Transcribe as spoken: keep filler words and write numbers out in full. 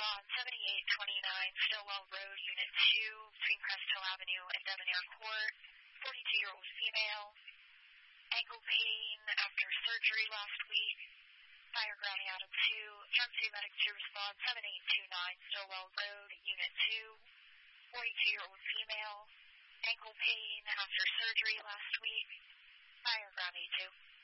respond seventy-eight twenty-nine Stillwell Road, Unit two, between Crest Hill Avenue and Debonair Court, forty-two-year-old female, ankle pain after surgery last week, fire grounding out of two, jump two medic to respond seventy-eight twenty-nine Stillwell Road, Unit two, forty-two-year-old female, ankle pain after surgery last week, fire ground A two.